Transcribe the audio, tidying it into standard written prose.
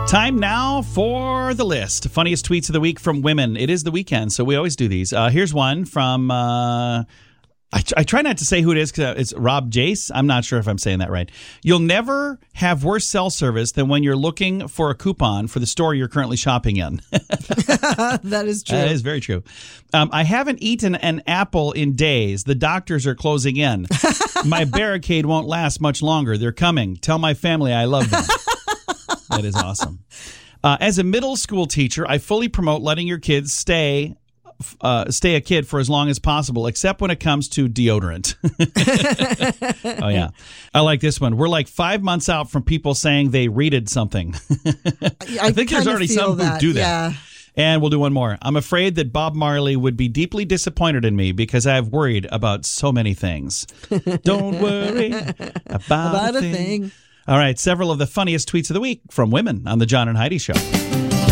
Time now for the list. Funniest tweets of the week from women. It is the weekend, so we always do these. Here's one from... I try not to say who it is because it's Rob Jace. I'm not sure if I'm saying that right. You'll never have worse cell service than when you're looking for a coupon for the store you're currently shopping in. That is true. That is very true. I haven't eaten an apple in days. The doctors are closing in. My barricade won't last much longer. They're coming. Tell my family I love them. That is awesome. As a middle school teacher, I fully promote letting your kids stay a kid for as long as possible, except when it comes to deodorant. Oh, yeah. I like this one. We're like 5 months out from people saying they readed something. I think there's already some who do that. Yeah. And we'll do one more. I'm afraid that Bob Marley would be deeply disappointed in me because I've worried about so many things. Don't worry about a thing. All right, several of the funniest tweets of the week from women on the John and Heidi Show.